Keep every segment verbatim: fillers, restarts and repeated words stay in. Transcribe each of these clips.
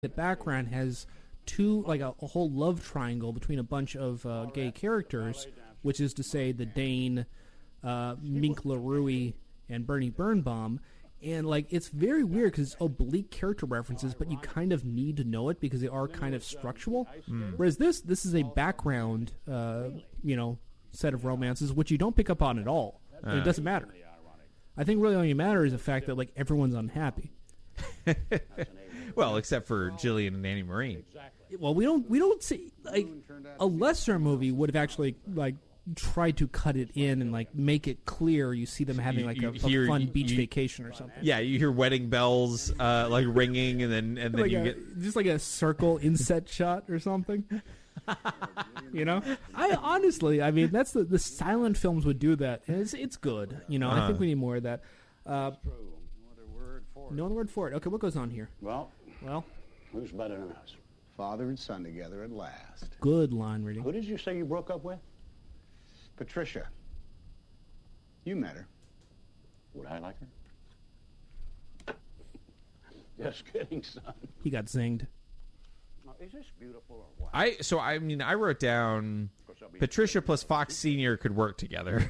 the background has two, like a, a whole love triangle between a bunch of uh, gay characters, which is to say the Dane, uh, Mink LaRue, and Bernie Birnbaum. And, like, it's very weird because it's oblique character references, but you kind of need to know it because they are kind of structural. Mm. Whereas this, this is a background, uh, you know, set of romances, which you don't pick up on at all. Uh. And it doesn't matter. I think really only matters is the fact that, like, everyone's unhappy. Well, except for Jillian and Annie Marie. Well, we don't we don't see, like, a lesser movie would have actually, like, tried to cut it in and, like, make it clear you see them having, like, you, a, you hear, a fun you, beach you, vacation or something. Yeah, you hear wedding bells, uh, like, ringing, and then and then like you a, get... Just like a circle inset shot or something. You know? I honestly, I mean, that's the, the silent films would do that, and it's, it's good. You know, uh-huh. I think we need more of that. Uh, no other word for it. Okay, what goes on here? Well, well, who's better than us? Father and son together at last. Good line reading. Who did you say you broke up with? Patricia. You met her. Would I like her? Just kidding, son. He got zinged. Now, is this beautiful or what? I so I mean I wrote down Patricia plus Fox Senior could work together.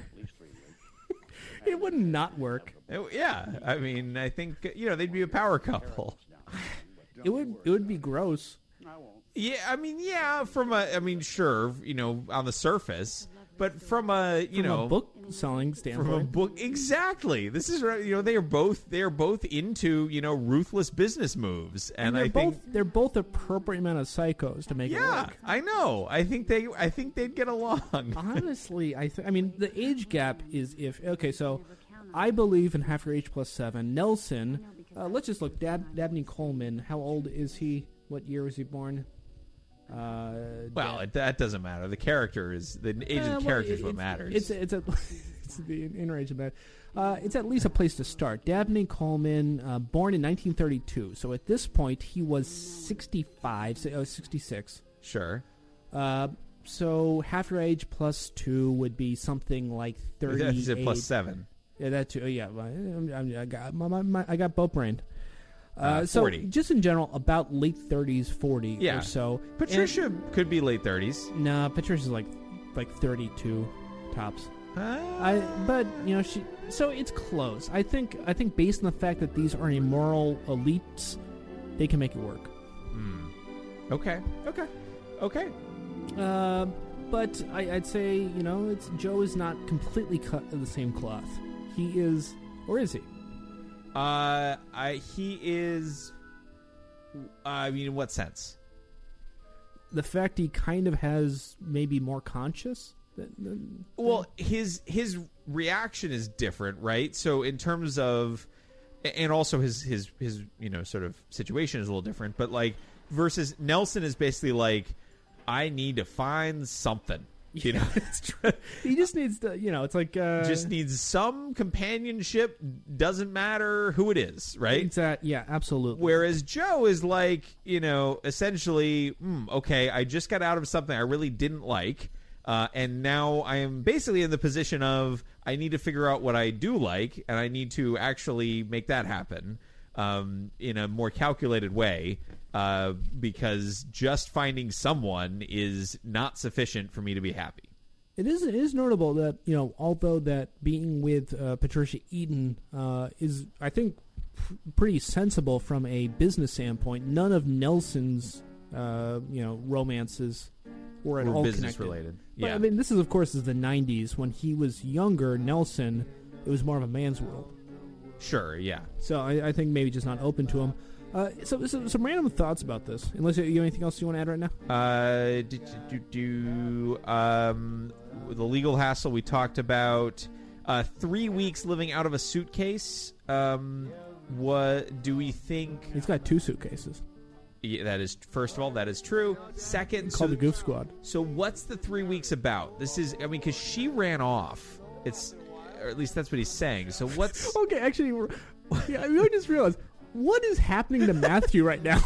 It would not work. It, yeah, I mean I think you know they'd be a power couple. It would it would be gross. Yeah, I mean yeah, from a I mean sure, you know, on the surface. But from a you from know a book selling standpoint, from a book exactly. This is you know they are both they are both into you know ruthless business moves, and, and they're I both think they're both appropriate amount of psychos to make yeah, it work. I know. I think they I think they'd get along. Honestly, I th- I mean the age gap is if okay. So I believe in Half Your Age Plus Seven. Nelson, uh, let's just look. Dab- Dabney Coleman. How old is he? What year was he born? Uh, well, it, that doesn't matter. The character is the age uh, of the well, character it, is what it's, matters. It's a, it's a it's the inner age of that. Uh, it's at least a place to start. Dabney Coleman, uh, born in nineteen thirty-two, so at this point he was sixty-five, so, oh, sixty-six. Sure. Uh, so half your age plus two would be something like thirty-eight. That's plus seven. Yeah, that too. Yeah, I, I, I got my, my, my, I got both brained. Uh, uh, so forty. Just in general, about late thirties, forty yeah. or so. Patricia and, could be late thirties. Nah, Patricia's like like thirty-two tops. Uh, I but you know she so it's close. I think I think based on the fact that these are immoral elites, they can make it work. Hmm. Okay. Okay. Okay. Uh, but I, I'd say you know it's Joe is not completely cut of the same cloth. He is, or is he? Uh, I he is. Uh, I mean, in what sense? The fact he kind of has maybe more conscious. Than, than, well, his his reaction is different, right? So in terms of, and also his his his you know sort of situation is a little different. But like versus Nelson is basically like, I need to find something. You know, it's true. He just needs to, you know, it's like uh, just needs some companionship. Doesn't matter who it is, right? It's uh, yeah, absolutely. Whereas Joe is like, you know, essentially, mm, okay, I just got out of something I really didn't like, uh, and now I am basically in the position of I need to figure out what I do like, and I need to actually make that happen um, in a more calculated way. Uh, because just finding someone is not sufficient for me to be happy. It is it is notable that you know although that being with uh, Patricia Eden uh, is I think pr- pretty sensible from a business standpoint. None of Nelson's uh, you know romances were at or all business connected. related. But, yeah, I mean this is of course is the nineties when he was younger. Nelson, it was more of a man's world. Sure, yeah. So I, I think maybe just not open to him. Uh, so, so some random thoughts about this. Unless you have anything else you want to add right now? Uh, do, do, do, um, the legal hassle we talked about. Uh, three weeks living out of a suitcase. Um, what do we think? He's got two suitcases. Yeah, that is first of all that is true. Second, it's so, called the Goof Squad. So what's the three weeks about? This is, I mean, because she ran off. It's, or at least that's what he's saying. So what's okay? Actually, we're, yeah, I really just realized. What is happening to Matthew right now?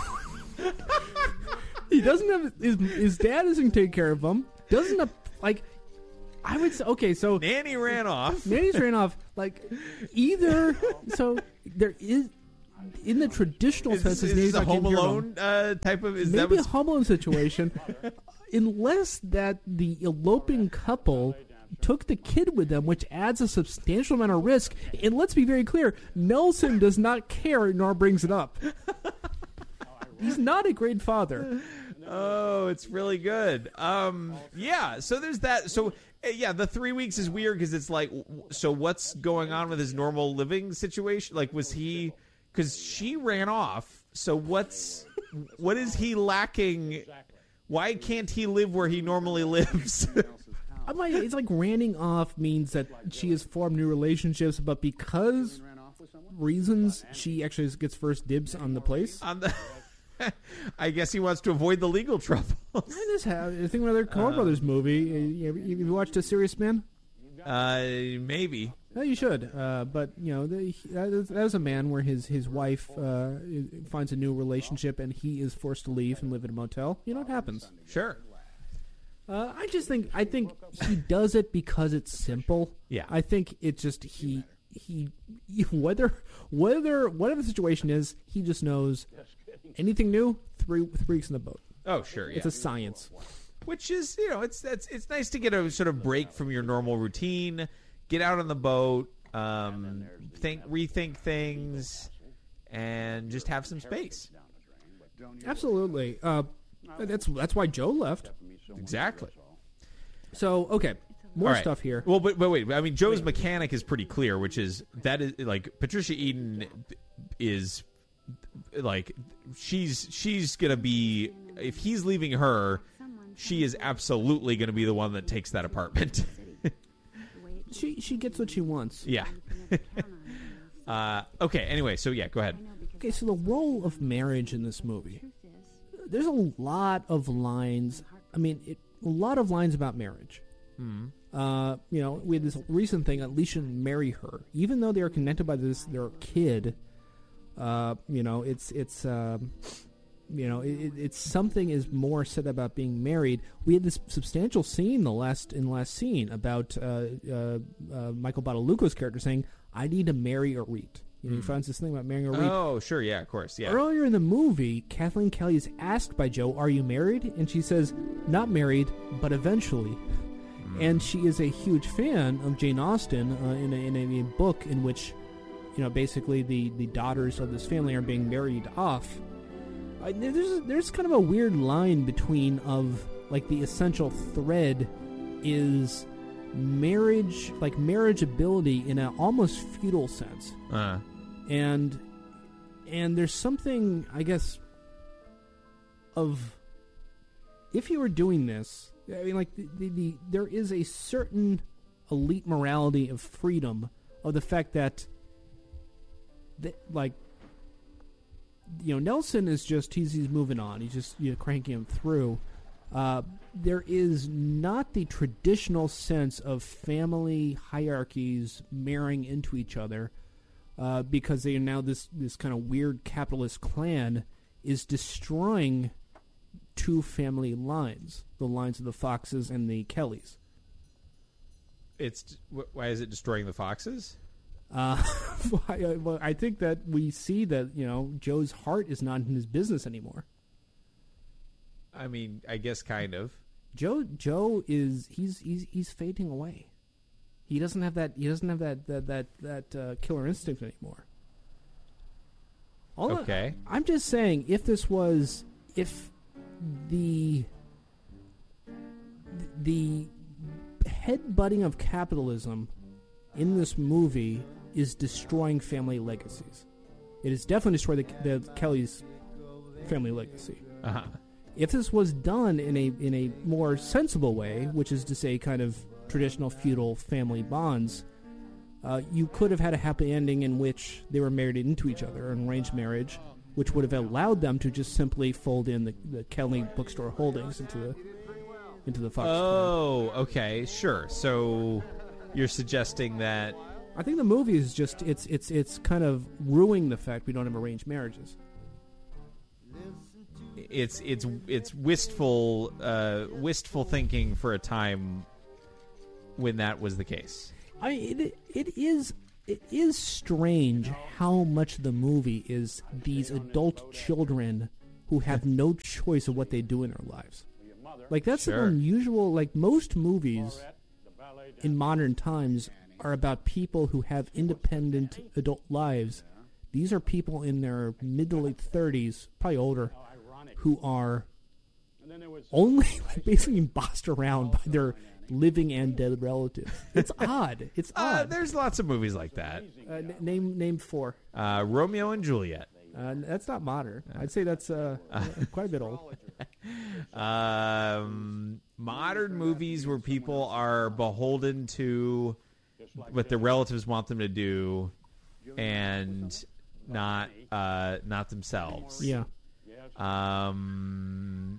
He doesn't have his, his dad isn't taking care of him. Doesn't have, like I would say okay. So Nanny ran off. Nanny's ran off. Like either so there is in the traditional Is sense, this, as is this a Nate Home talking Alone uh, type of? Is that maybe a what's, Home Alone situation, unless that the eloping couple took the kid with them, which adds a substantial amount of risk. And let's be very clear, Nelson does not care nor brings it up. He's not a great father. Oh, it's really good. Um, yeah. So there's that. So uh, yeah, the three weeks is weird because it's like, w- so what's going on with his normal living situation? Like, was he? Because she ran off. So what's what is he lacking? Why can't he live where he normally lives? I might, it's like ranting off means that she has formed new relationships, but because reasons, she actually gets first dibs on the place. On the. I guess he wants to avoid the legal troubles. I just have. I think another Coen Um, Brothers movie. Uh, Have you watched A Serious Man? Uh, maybe. No, you should. Uh, but you know, the, he- that is- that was a man where his his wife uh, finds a new relationship and he is forced to leave and live in a motel. You know what happens. Sure. Uh, I just think I think he does it because it's simple. Yeah. I think it's just he he whether whether whatever the situation is, he just knows anything new. Three three weeks in the boat. Oh, sure. Yeah. It's a science. Which is, you know, it's it's it's nice to get a sort of break from your normal routine, get out on the boat, um, think, rethink things, and just have some space. Absolutely. Uh, that's that's why Joe left. Exactly. So okay, more All right. stuff here. Well, but but wait, I mean, Joe's mechanic is pretty clear, which is that is like Patricia Eden is like she's she's gonna be if he's leaving her, she is absolutely gonna be the one that takes that apartment. She she gets what she wants. Yeah. uh, okay. Anyway, so yeah, go ahead. Okay, so the role of marriage in this movie. There's a lot of lines. I mean, it, a lot of lines about marriage. Hmm. Uh, you know, we had this recent thing. Alicia marry her, even though they are connected by this their kid. Uh, you know, it's it's um, you know, it, it's something is more said about being married. We had this substantial scene in the last in the last scene about uh, uh, uh, Michael Badalucco's character saying, "I need to marry Arit." You know, he finds this thing about marrying Arit. Oh, sure, yeah, of course, yeah. Earlier in the movie, Kathleen Kelly is asked by Joe, "Are you married?" And she says, "Not married, but eventually." And she is a huge fan of Jane Austen uh, in, a, in, a, in a book in which, you know, basically the, the daughters of this family are being married off. Uh, there's there's kind of a weird line between of like the essential thread is marriage, like marriageability in an almost feudal sense. Uh, and and there's something, I guess, of if you were doing this, I mean, like the, the, the there is a certain elite morality of freedom of the fact that, that like, you know, Nelson is just he's he's moving on. He's just you know cranking him through. Uh, there is not the traditional sense of family hierarchies marrying into each other. Uh, because they are now this, this kind of weird capitalist clan is destroying two family lines, the lines of the Foxes and the Kellys. it's wh- why is it destroying the Foxes? Uh, well, I, well, I think that we see that, you know, Joe's heart is not in his business anymore. I mean, I guess kind of. Joe Joe is he's he's he's fading away. He doesn't have that. He doesn't have that that that, that uh, killer instinct anymore. All Okay. I, I'm just saying, if this was, if the the headbutting of capitalism in this movie is destroying family legacies, it is definitely destroying the, the Kelly's family legacy. Uh-huh. If this was done in a in a more sensible way, which is to say, kind of traditional feudal family bonds, uh, you could have had a happy ending in which they were married into each other, an arranged marriage, which would have allowed them to just simply fold in the, the Kelly bookstore holdings into the into the Fox. Oh, okay, sure. So you're suggesting that I think the movie is just it's it's it's kind of ruining the fact we don't have arranged marriages. it's it's it's wistful uh, wistful thinking for a time when that was the case. I it, it is it is strange how much of the movie is these adult children who have no choice of what they do in their lives. Like, that's Sure. an unusual, like, most movies in modern times are about people who have independent adult lives. These are people in their mid to late thirties, probably older, who are only like, basically bossed around by their living and dead relatives. It's odd. It's Uh, odd. there's lots of movies like that. Uh, n- name name four. Uh, Romeo and Juliet. Uh, that's not modern. I'd say that's uh, quite a bit old. Um, modern movies where people are beholden to what their relatives want them to do, and not uh, not themselves. Yeah. Um.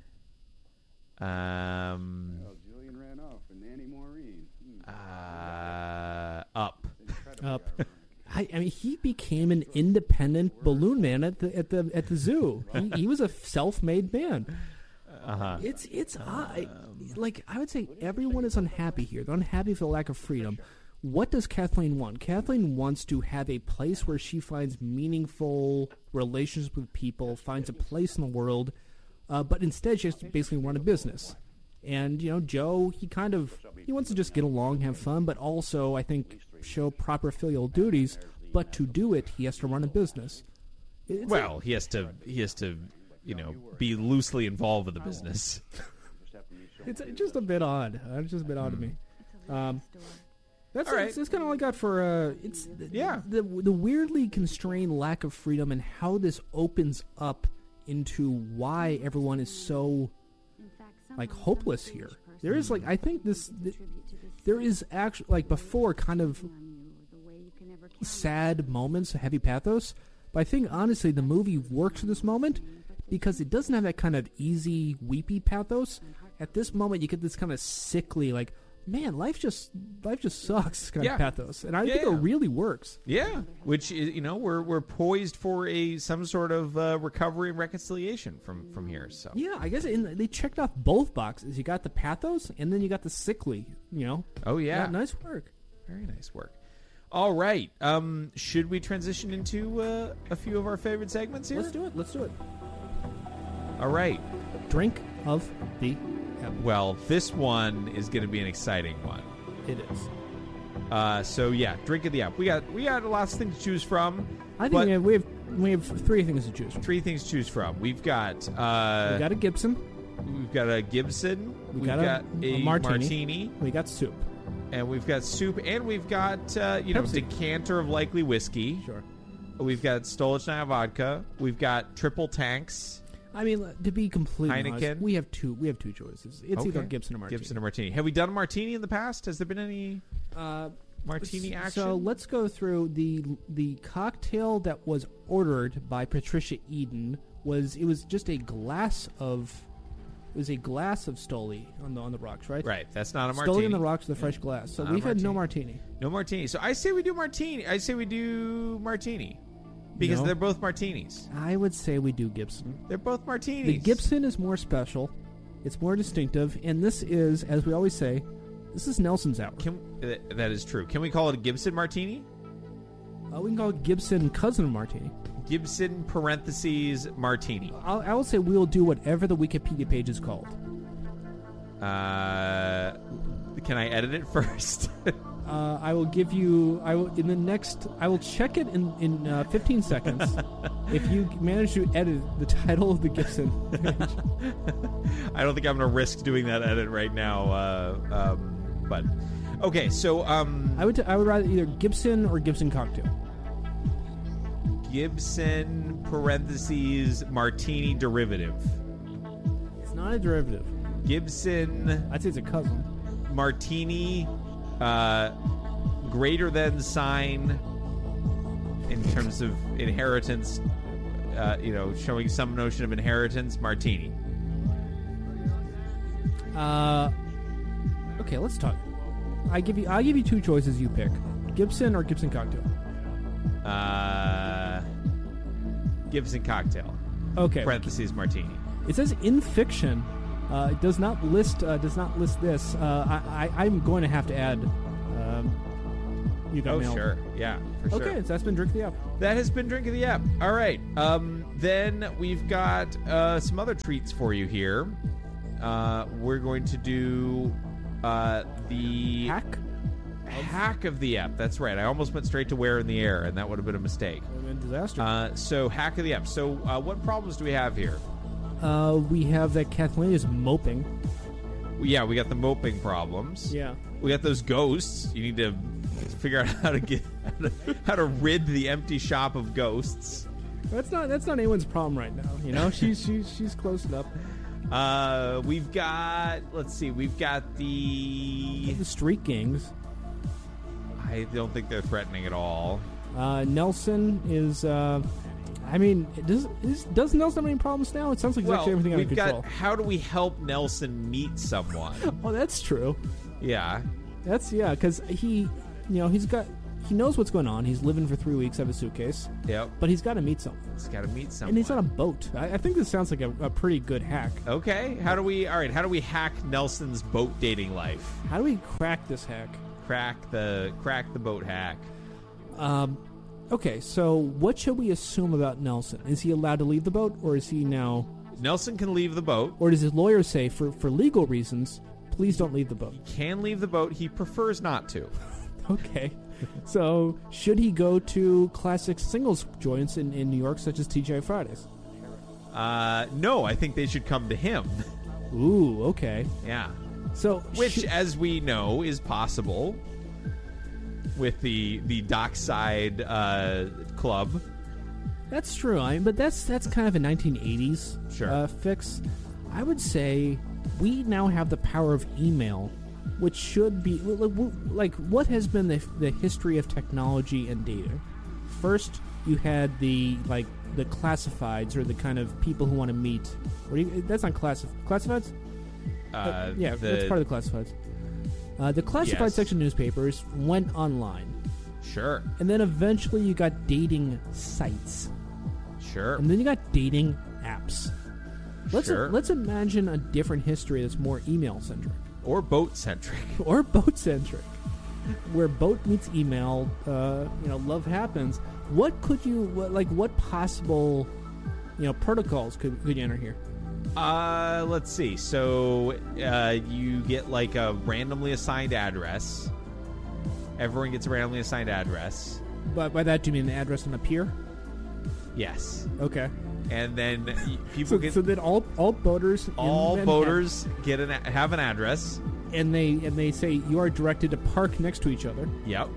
Um. Julian ran off and Nanny Maureen. Uh. Up. Up. I, I mean, he became an independent balloon man at the at the at the zoo. He, he was a self-made man. Uh-huh. It's it's I, like I would say everyone is unhappy here. They're unhappy for the lack of freedom. What does Kathleen want? Kathleen wants to have a place where she finds meaningful relationships with people, finds a place in the world, uh, but instead she has to basically run a business. And, you know, Joe, he kind of, he wants to just get along, have fun, but also, I think, show proper filial duties. But to do it, he has to run a business. It's Well, he has to. He has to. You know, be loosely involved with the business. It's just a bit odd. Uh, It's just a bit odd to me. Um, that's All right. that's, that's kind of all I got for. Uh, it's Yeah. the the weirdly constrained lack of freedom and how this opens up into why everyone is so like hopeless here. There is like I think this th- there is actually like before kind of sad moments, heavy pathos, but I think honestly the movie works for this moment because it doesn't have that kind of easy weepy pathos. At this moment you get this kind of sickly like man, life just life just sucks kind Yeah. of pathos, and I Yeah, think yeah. it really works. Yeah, which is, you know, we're we're poised for a some sort of uh, recovery and reconciliation from from here. So Yeah, I guess in, they checked off both boxes. You got the pathos, and then you got the sickly. You know. Oh yeah, Yeah, nice work. very nice work. All right, um, should we transition into uh, a few of our favorite segments here? Let's do it. Let's do it. All right. Drink of the ep. Well, this one is going to be an exciting one. It is. Uh, so yeah, drink of the app. We got we got lots of things to choose from. I think but we have, we have we have three things to choose from. three things to choose from. We've got uh, We got a Gibson. we've got a Gibson. We We've got a- got a, a martini. martini, We got soup. and we've got soup, and we've got uh, you know Pepsi. decanter of likely whiskey. Sure. We've got Stolichnaya vodka. We've got triple tanks. I mean, to be completely Heineken? honest, we have two. We have two choices. It's either Okay. Gibson or Martini. Gibson or martini. Have we done a martini in the past? Has there been any Uh, martini s- action? So let's go through the the cocktail that was ordered by Patricia Eden. Was it was just a glass of it was a glass of Stoli on the on the rocks, right? Right, that's not a Stoli martini. on the rocks with a fresh glass. So Not a we've had no martini. No martini. So I say we do martini. I say we do martini because No. they're both martinis. I would say we do Gibson. They're both martinis. The Gibson is more special. It's more distinctive, and this is, as we always say, this is Nelson's hour. Can, uh, that is true. Can we call it a Gibson martini? Uh, we can call it Gibson Cousin Martini. Gibson parentheses martini. I'll, I will say we will do whatever the Wikipedia page is called. Uh, can I edit it first? Uh, I will give you. I will in the next. I will check it in in uh, fifteen seconds. If you manage to edit the title of the Gibson page. I don't think I'm going to risk doing that edit right now. Uh, um, but okay, so um, I would. T- I would rather either Gibson or Gibson cocktail. Gibson parentheses martini derivative. It's not a derivative. Gibson I'd say it's a cousin. martini uh, greater than sign in terms of inheritance. Uh, you know, showing some notion of inheritance. Martini. Uh, okay, let's talk. I give you. I'll give you two choices. You pick Gibson or Gibson cocktail. Uh, Gibson cocktail. Okay. Parentheses martini. It says in fiction. Uh, it does not list. Uh, does not list this. Uh, I, I. I'm going to have to add. Um, you got Oh, nailed. sure. Yeah, for sure. Okay, so that's been Drink of the App. That has been Drink of the App. All right. Um, then we've got uh, some other treats for you here. Uh, we're going to do uh, the Hack? hack of the app. That's right. I almost went straight to Where in the Air, and that would have been a mistake. Would have been a disaster. Uh, so hack of the app. So uh, what problems do we have here? Uh, we have that Kathleen is moping. Yeah, we got the moping problems. Yeah. We got those ghosts. You need to figure out how to get how to, how to rid the empty shop of ghosts. That's not that's not anyone's problem right now. You know, she's she's she's close enough. Uh, we've got. Let's see. We've got the. The street gangs. I don't think they're threatening at all. Uh, Nelson is. Uh, I mean, does is, does Nelson have any problems now? It sounds like he's Well, actually everything under we've control. got. How do we help Nelson meet someone? Oh, that's true. Yeah. That's yeah, because he, you know, he's got he knows what's going on. He's living for three weeks out of a suitcase, Yep. but he's got to meet someone, He's got to meet someone. and he's on a boat. I, I think this sounds like a, a pretty good hack. Okay. How do we? All right. How do we hack Nelson's boat dating life? How do we crack this hack? Crack the crack the boat hack. Um, okay, so what should we assume about Nelson? Is he allowed to leave the boat, or is he now, Nelson can leave the boat. or does his lawyer say for for legal reasons, please don't leave the boat? Can leave the boat. He prefers not to. Okay. So, should he go to classic singles joints in, in New York, such as T G I Fridays? Uh, no, I think they should come to him. Ooh, okay. Yeah. So, Which, should- as we know, is possible with the the Dockside uh, Club. that's true. I mean, but that's that's kind of a nineteen eighties Sure. uh, fix. I would say we now have the power of email, which should be like what has been the the history of technology and data. First, you had the like the classifieds, or the kind of people who want to meet. What do you, that's not classif- classifieds. Uh, yeah, the, that's part of the classifieds. Uh, the classified Yes. section of newspapers went online, Sure, and then eventually you got dating sites, sure. and then you got dating apps. Let's Sure. let's imagine a different history that's more email centric Or boat centric. or boat centric, where boat meets email. Uh, you know, love happens. What could you what, like? What possible you know protocols could could you enter here? Uh, let's see. So uh, you get like a randomly assigned address. Everyone gets a randomly assigned address. But by that, do you mean the address on a pier? Yes, Okay. and then y- people So, get so then all all boaters in all Manhattan- boaters get an a- have an address. and they and they say you are directed to park next to each other. Yep.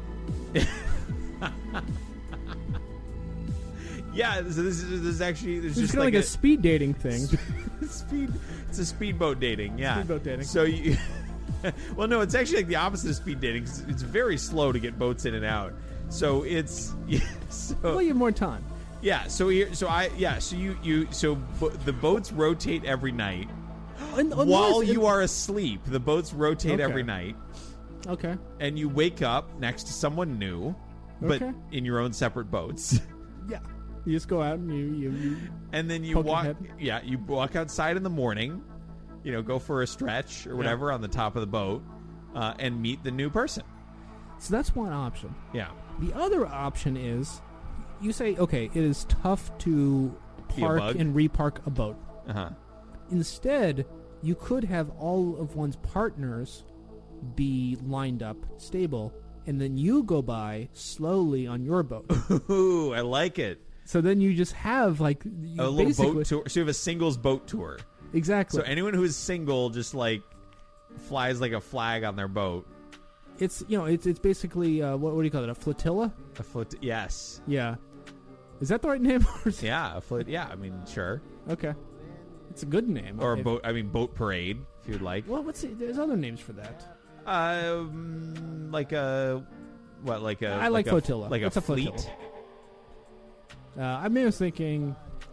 Yeah, so this is, this is actually this It's is just just kind of like, like a, speed dating thing. speed. It's a speedboat dating. Yeah, Speedboat dating. So you, well, no, it's actually like the opposite of speed dating. 'Cause it's very slow to get boats in and out. So it's yeah, so Well, you have more time. yeah. So here, so I yeah. So you you so bo- the boats rotate every night And- and while what is- you are asleep. The boats rotate Okay. every night, Okay. and you wake up next to someone new, but Okay. in your own separate boats. Yeah. You just go out and you you, you And then you Poke your walk, head. yeah, you walk outside in the morning, you know, go for a stretch or whatever on the top of the boat, uh, and meet the new person. So that's one option. Yeah, The other option is you say, okay, it is tough to Be a park bug? and repark a boat. uh huh. Instead, you could have all of one's partners be lined up, stable, and then you go by slowly on your boat. Ooh, I like it. So then you just have like you A little basically- boat tour. So you have a singles boat tour. Exactly. So anyone who is single just like flies like a flag on their boat. It's you know it's it's basically uh, what what do you call it, a flotilla? A float. Yes. Yeah. Is that the right name? Or is- Yeah. A float. Yeah. I mean, sure. Okay. It's a good name. Or a If- boat. I mean, boat parade, if you'd like. Well, what's it? There's other names for that. Um, like a what? Like a I like a, flotilla. Like It's a a flotilla. fleet. Uh, I mean, I was thinking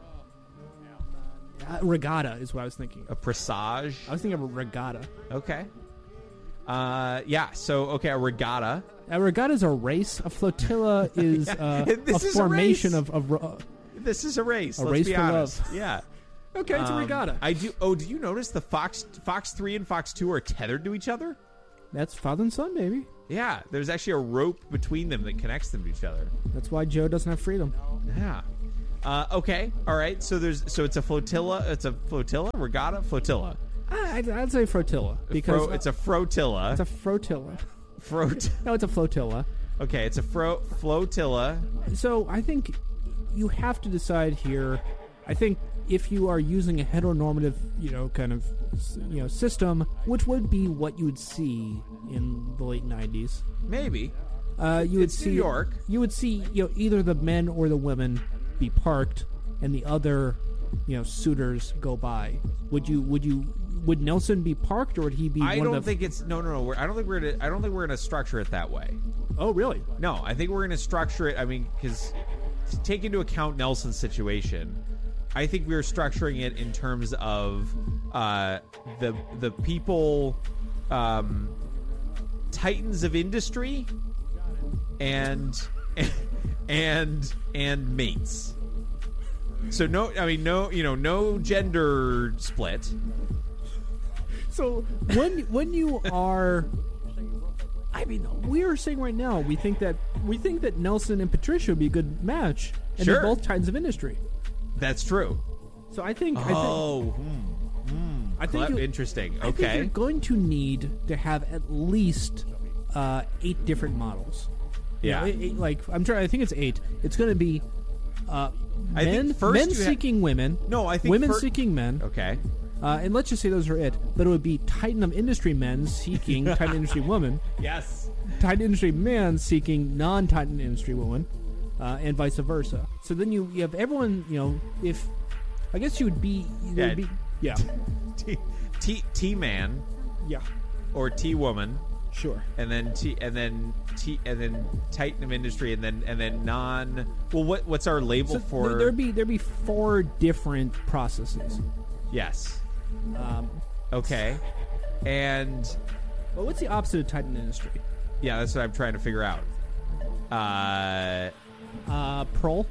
uh, regatta is what I was thinking. A presage. I was thinking of a regatta. Okay. Uh, yeah. So okay, a regatta. A regatta is a race. A flotilla is uh, This a is a formation race. of. of uh, This is a race. A let's race be for honest. love. Yeah. okay, it's a Um, regatta. I do. Oh, do you notice the Fox Fox three and Fox two are tethered to each other? That's father and son, baby. Yeah, there's actually a rope between them that connects them to each other. That's why Joe doesn't have freedom. Yeah. Uh, okay. All right. So there's so it's a flotilla. It's a flotilla, regatta, flotilla. I, I'd, I'd say flotilla because Fro, it's a frotilla. It's a flotilla. Frot. No, it's a flotilla. Okay, it's a fro flotilla. So I think you have to decide here. I think if you are using a heteronormative, you know, kind of, you know, system, which would be what you would see in the late nineties. Maybe. Uh, you would It's see New York. You would see, you know, either the men or the women be parked, and the other, you know, suitors go by. Would you? Would you? Would Nelson be parked, or would he be? I one don't of the, think it's no, no, no. We're, I don't think we're. Gonna, I don't think we're going to structure it that way. Oh, really? No, I think we're going to structure it. I mean, because to take into account Nelson's situation, I think we're structuring it in terms of uh, the the people, um, titans of industry, and and and mates. So no, I mean no, you know, no gender split. So when when you are, I mean, we are saying right now we think that we think that Nelson and Patricia would be a good match, and Sure. they're both titans of industry. That's true. So I think Oh, hmm, hmm. I think Cle- you- interesting. I think, I think Okay. you're going to need to have at least uh, eight different models. You Yeah. know, eight- eight- like I'm trying. I think it's eight. It's going to be uh, I think men, first men you ha- seeking women. No, I think women fir- seeking men. Okay. Uh, and let's just say those are it. But it would be Titan of Industry men seeking Titan Industry woman, Yes. Titan Industry man seeking non-Titan Industry woman, uh, and vice versa. So then you, you have everyone. You know, if I guess you would be, there Yeah. would be yeah, T T T man yeah, or T woman, sure. and then T and then T and then Titan of industry, and then and then non. Well, what what's our label So for? there, there'd be there'd be four different processes. Yes. Um, Okay. And well, what's the opposite of Titan Industry? yeah, that's what I'm trying to figure out. Uh. Uh, Prol.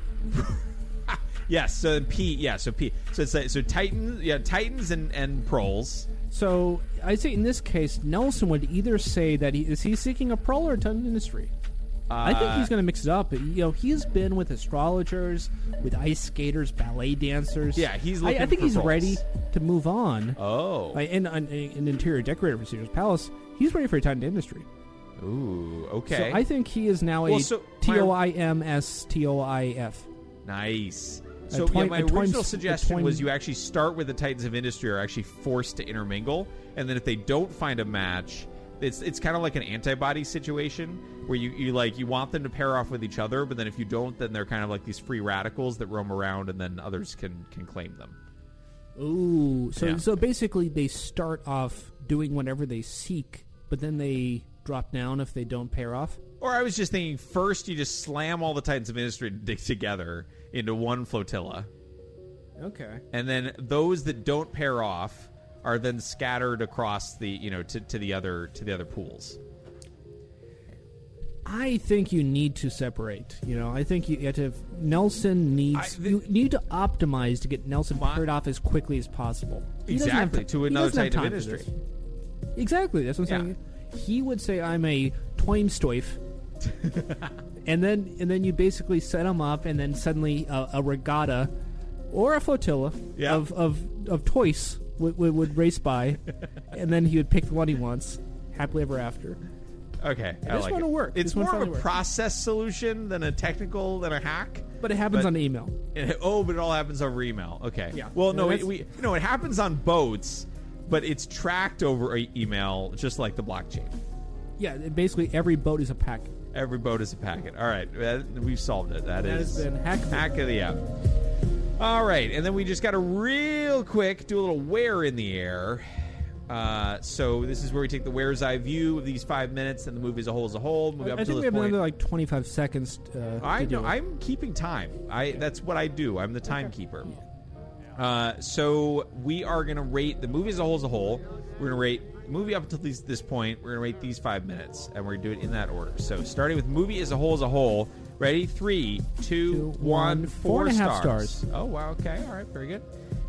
Yes. So P. Yeah. So P. So it's like, so Titans. Yeah. Titans and and proles. So I'd say in this case, Nelson would either say that he is he seeking a Prol or a Titan Industry. I think he's going to mix it up. You know, he's been with astrologers, with ice skaters, ballet dancers. Yeah, he's I, looking I think for he's proles. ready to move on. Oh. Like, in an interior decorator for Caesar's Palace, he's ready for a Titan Industry. Ooh. Okay. So I think he is now Well, a so T O I M S T O I F. Nice. A So twine- yeah, my a twine- original a suggestion twine- was you actually start with the Titans of Industry are actually forced to intermingle, and then if they don't find a match, it's it's kind of like an antibody situation where you, you like you want them to pair off with each other, but then if you don't, then they're kind of like these free radicals that roam around, and then others can can claim them. Ooh, so Yeah. so basically they start off doing whatever they seek, but then they drop down if they don't pair off. Or I was just thinking, first you just slam all the Titans of Industry together into one flotilla, Okay. and then those that don't pair off are then scattered across the you know to, to the other to the other pools. I think you need to separate. You know, I think you have to. Nelson needs. I- the- you need to optimize to get Nelson My- paired off as quickly as possible. He doesn't have Exactly, ti- to he another doesn't have Titan of time for Industry. this. Exactly. That's what I'm Yeah. saying. He would say, "I'm a Twainstoif," and then and then you basically set him up, and then suddenly a, a regatta or a flotilla Yeah. of of of toys would, would, would race by, and then he would pick the one he wants, happily ever after. Okay, I this like one it. will work. It's This one more of finally a works. process solution than a technical than a hack. But it happens But- on email. And- oh, but it all happens over email. Okay. Yeah. Well, no, Yeah, it, that's- we no, it happens on boats, but it's tracked over e- email, just like the blockchain. Yeah, it- basically every boat is a packet. Every boat is a packet. All right, that- we've solved it. That, That is has been Hack of the- hack of the app. All right, and then we just got to real quick do a little where in the air. Uh, so this is where we take the where's eye view of these five minutes and the movie as a whole as a whole. Movie up I until think we this have point. another like twenty-five seconds. Uh, I to do know. it. I'm keeping time. I that's what I do. I'm the timekeeper. Uh, so we are going to rate the movie as a whole as a whole. We're going to rate the movie up until this, this point. We're going to rate these five minutes, and we're going to do it in that order. So starting with movie as a whole as a whole. Ready? Three, two, Two, one, one, four four and a half stars. stars. Oh wow. Okay. All right. Very good.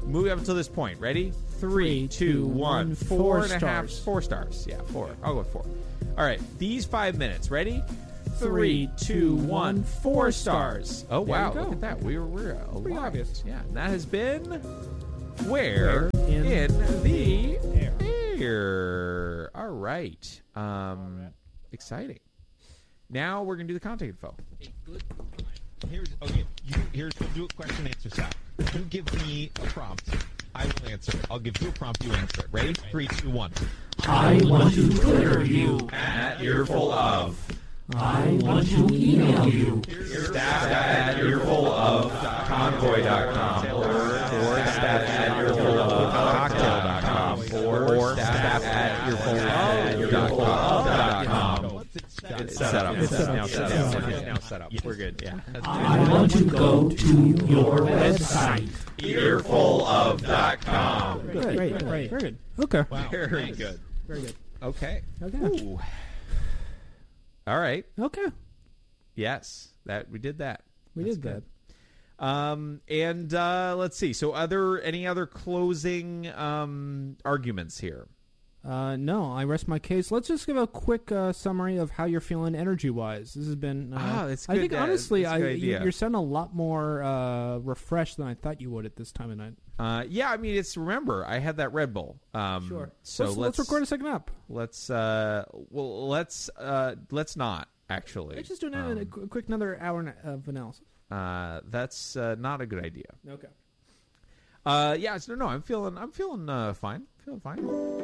moving up until this point. Ready? Three, Three, two, two, one. one, Four four and a half. stars. Four stars. Yeah, four. I'll go with four. All right. These five minutes. Ready? Three, two, one, Four stars. Oh, There wow. you go. Look at that. We were, we're Pretty aligned. obvious. Yeah. And that has been Where, Where in in, the Air. Air. All right. Um, exciting. Now we're going to do the contact info. Here's okay. You, here's we'll do a question answer style. You give me a prompt, I will answer it. I'll give you a prompt, you answer it. Ready? Three, two, one. I want to Twitter you. At Earful of. I want to email you. Staff at earful of convoy dot com or, or staff at earful of cocktail dot com or staff at earful dot com. It's set up. It's now set up. It's now set up. We're good. Yeah. I want to go to your website. earful of dot com. Good, great, great, very good. Okay, Very good. very good. Okay. Okay, Ooh. All right. okay, Yes. That we did that. we That's did good. that. Um, and uh, let's see. So, other any other closing um, arguments here? Uh, no, I rest my case. Let's just give a quick uh, summary of how you're feeling energy-wise. This has been. Uh, Ah, that's I good. think That- honestly, that's a I, good you- idea. you're sounding a lot more uh, refreshed than I thought you would at this time of night. Uh, yeah, I mean, it's remember I had that Red Bull. Um, So let's, let's let's record a second up. Let's uh, well, let's uh, let's not actually. Let's just do an, Um, a qu- quick another hour na- of analysis. uh, that's uh, not a good idea. Okay. Uh, yeah, so, no, I'm feeling I'm feeling uh, fine. Feeling fine.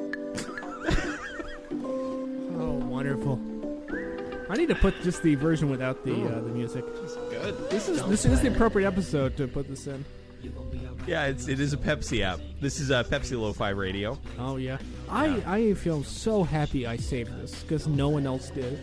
Oh, wonderful. I need to put just the version without the uh, the music. Good. This is this is the appropriate episode to put this in. Yeah, it's it is a Pepsi app. This is a Pepsi Lo-Fi Radio. Oh yeah. I I feel so happy I saved this because no one else did.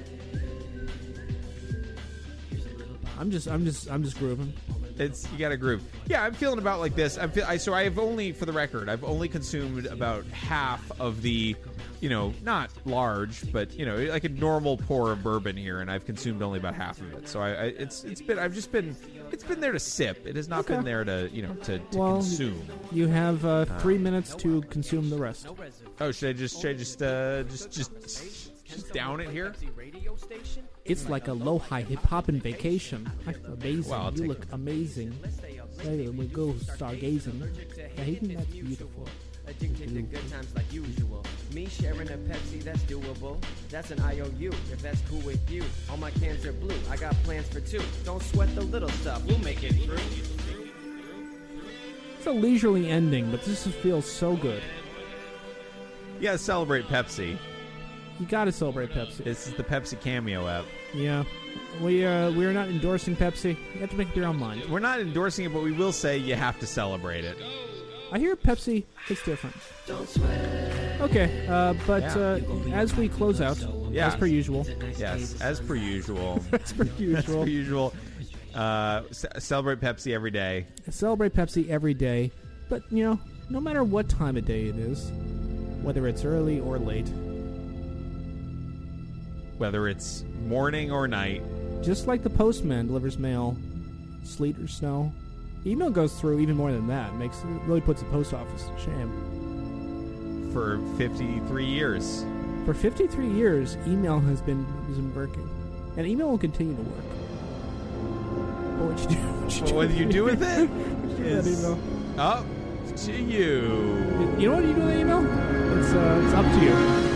I'm just I'm just I'm just grooving. It's you got to groove. Yeah, I'm feeling about like this. I'm feel, I, so I have only, for the record, I've only consumed about half of the, you know, not large, but you know, like a normal pour of bourbon here, and I've consumed only about half of it. So I, I it's it's been I've just been it's been there to sip. It has not Okay. been there to you know to, to Well, consume. You have uh, three minutes to consume the rest. Oh, should I just should I just uh just just just down it here? It's like a low-high hip-hop vacation. Amazing. Well, I'll you take look amazing. Hey, we go stargazing. Isn't that beautiful? Addicted to good times like usual. Me sharing a Pepsi, that's doable. That's an I O U, if that's cool with you. All my cans are blue, I got plans for two. Don't sweat the little stuff, we'll make it through. It's a leisurely ending, but this just feels so good. Yeah, celebrate Pepsi. You gotta celebrate Pepsi. This is the Pepsi Cameo app. Yeah. We uh, we are not endorsing Pepsi. You have to make up your own mind. We're not endorsing it, but we will say you have to celebrate it. I hear Pepsi is different. Okay, uh, but Yeah. uh, as we close out, Yeah. as per usual, Yes, as per usual. as per As per usual, usual. Uh, c- celebrate Pepsi every day. celebrate Pepsi every day. But you know, no matter what time of day it is, whether it's early or late, Whether it's morning or night. just like the postman delivers mail, sleet or snow, email goes through even more than that. Makes it really puts the post office to shame. For fifty-three years. For fifty-three years, email has been has been working, and email will continue to work. But what you do, what you Well, do what you do with it with that is email? up to you. You know what you do with email? It's uh, it's up to you.